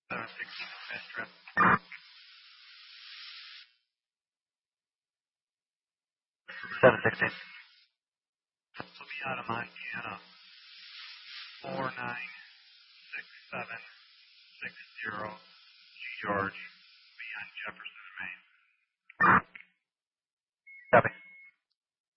716 fast trip. Seven 16. This will be out of Montana. 496760 G George. Will be on Jefferson, Maine. Copy.